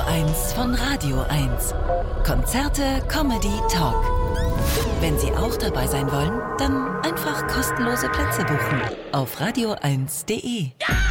1 von Radio 1. Konzerte, Comedy, Talk. Wenn Sie auch dabei sein wollen, dann einfach kostenlose Plätze buchen auf radio1.de.